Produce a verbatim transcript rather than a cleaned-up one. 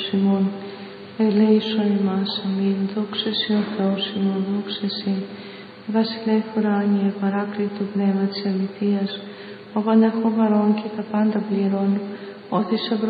ημών, ελέησον ημάς. Αμήν. Δόξα σοι ο Θεός ημών, δόξα σοι. Βασιλεύ ουράνιε, παράκλητο πνεύμα της αληθείας, ο πανταχού παρών και τα πάντα πληρών, ο θησαυρός